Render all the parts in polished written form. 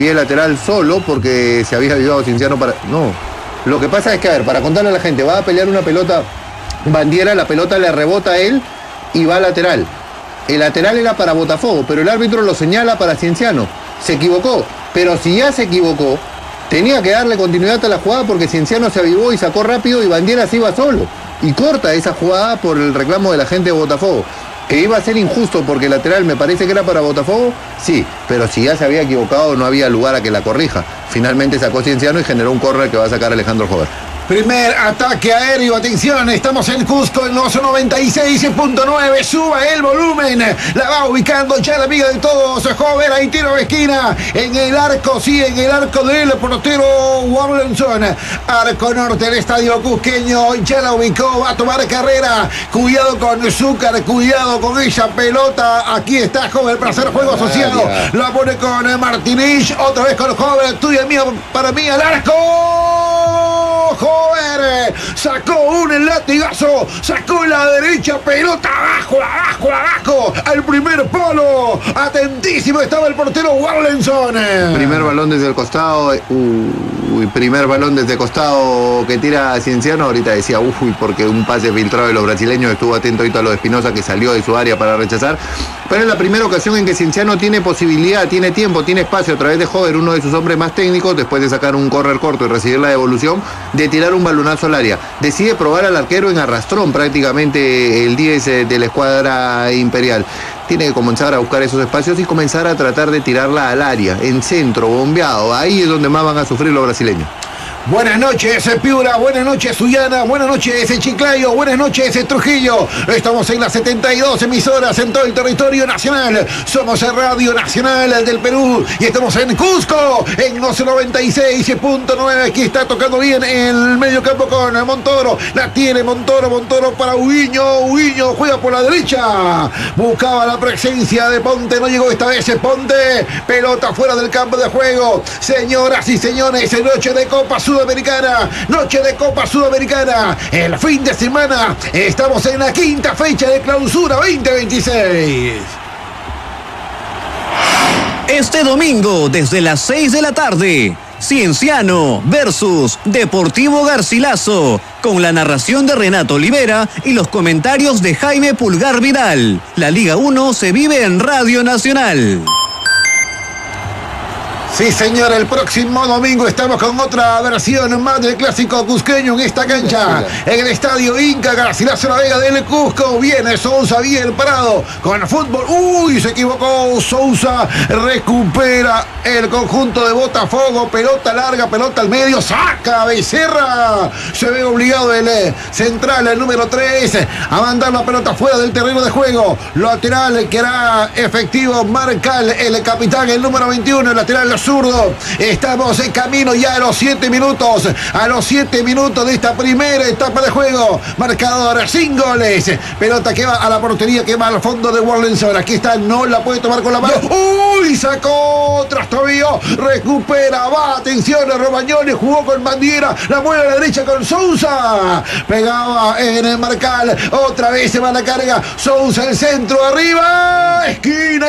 el lateral solo porque se había ayudado Cienciano para... No, lo que pasa es que, a ver, para contarle a la gente, va a pelear una pelota Bandiera, la pelota le rebota a él y va al lateral. El lateral era para Botafogo, pero el árbitro lo señala para Cienciano. Se equivocó, pero si ya se equivocó, tenía que darle continuidad a la jugada porque Cienciano se avivó y sacó rápido y Bandiera se iba solo. Y corta esa jugada por el reclamo de la gente de Botafogo. Que iba a ser injusto porque el lateral me parece que era para Botafogo, sí, pero si ya se había equivocado no había lugar a que la corrija. Finalmente sacó Cienciano y generó un córner que va a sacar Alejandro Jover. Primer ataque aéreo, atención, estamos en Cusco, en los 96.9, suba el volumen, la va ubicando ya la amiga de todos, Jover, ahí tiro de esquina, en el arco, sí, en el arco del portero Warlenson, arco norte del estadio cusqueño, ya la ubicó, va a tomar carrera, cuidado con Zúcar, cuidado con esa pelota, aquí está Jover para hacer juego asociado, la pone con Martínez, otra vez con Jover, tuya mía, para mí al arco, Jover sacó un latigazo, sacó la derecha, pelota abajo, al primer palo, atentísimo estaba el portero Warlenson. Primer balón desde el costado, primer balón desde el costado que tira Cienciano, ahorita decía porque un pase filtrado de los brasileños, estuvo atento ahorita a lo de Espinosa que salió de su área para rechazar, pero es la primera ocasión en que Cienciano tiene posibilidad, tiene tiempo, tiene espacio a través de Jover, uno de sus hombres más técnicos, después de sacar un córner corto y recibir la devolución, de tirar un balonazo al área. Decide probar al arquero en arrastrón prácticamente el 10 de la escuadra imperial. Tiene que comenzar a buscar esos espacios y comenzar a tratar de tirarla al área, en centro, bombeado. Ahí es donde más van a sufrir los brasileños. Buenas noches, Piura, buenas noches, Sullana, buenas noches, Chiclayo, buenas noches, Trujillo. Estamos en las 72 emisoras en todo el territorio nacional. Somos el Radio Nacional del Perú y estamos en Cusco, en los 96.9. Aquí está tocando bien el medio campo con Montoro. La tiene Montoro para Huguiño juega por la derecha. Buscaba la presencia de Ponte, no llegó esta vez Ponte. Pelota fuera del campo de juego. Señoras y señores, noche de Copa Sudamericana, noche de Copa Sudamericana, el fin de semana, estamos en la quinta fecha de clausura 2026. Este domingo, desde las 6 de la tarde, Cienciano versus Deportivo Garcilaso, con la narración de Renato Olivera y los comentarios de Jaime Pulgar Vidal. La Liga 1 se vive en Radio Nacional. Sí, señor, el próximo domingo estamos con otra versión más del clásico cusqueño en esta cancha, en el estadio Inca Garcilaso La Vega del Cusco. Viene Sousa bien parado con el fútbol. Se equivocó Sousa, recupera el conjunto de Botafogo, pelota larga, pelota al medio, saca Becerra. Se ve obligado el central, el número 3, a mandar la pelota fuera del terreno de juego. Lateral que hará efectivo Marcal, el capitán, el número 21, el lateral zurdo. Estamos en camino ya a los 7 minutos. A los 7 minutos de esta primera etapa de juego. Marcador sin goles. Pelota que va a la portería, que va al fondo de Warlenson. Aquí está, no la puede tomar con la mano. Sacó Trastovío. Recupera, va, atención, Romagnoli jugó con Bandiera. La mueve a la derecha con Sousa. Pegaba en el Marcal. Otra vez se va la carga. Sousa, el centro, arriba. Esquina.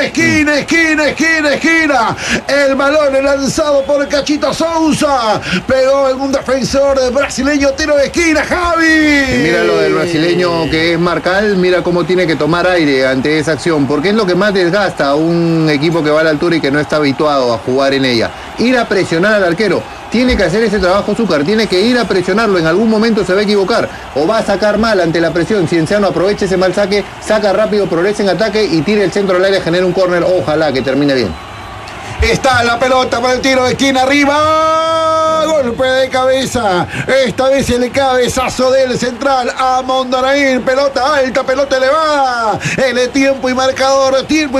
El balón lanzado por Cachito Sousa, pegó en un defensor brasileño, tiro de esquina, Javi. Y mira lo del brasileño que es Marcal, mira cómo tiene que tomar aire ante esa acción, porque es lo que más desgasta a un equipo que va a la altura y que no está habituado a jugar en ella. Ir a presionar al arquero. Tiene que hacer ese trabajo Zúcar, tiene que ir a presionarlo, en algún momento se va a equivocar o va a sacar mal ante la presión. Cienciano aprovecha ese mal saque, saca rápido, progresa en ataque y tira el centro al área, genera un córner, ojalá que termine bien. Está la pelota para el tiro de esquina, arriba, golpe de cabeza, esta vez el cabezazo del central a Mondaraín, pelota alta, pelota elevada, el tiempo y marcador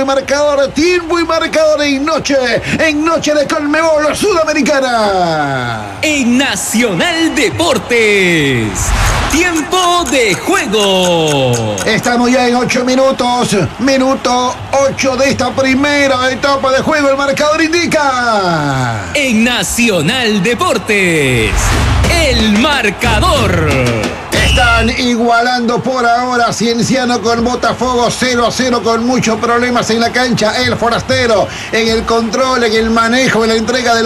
en noche de Conmebol Sudamericana. En Nacional Deportes, tiempo de juego. Estamos ya en 8 minutos, minuto 8 de esta primera etapa de juego, el marcador indica. En Nacional Deportes, Deportes, el marcador. Están igualando por ahora Cienciano con Botafogo 0-0 con muchos problemas en la cancha. El forastero en el control, en el manejo, en la entrega de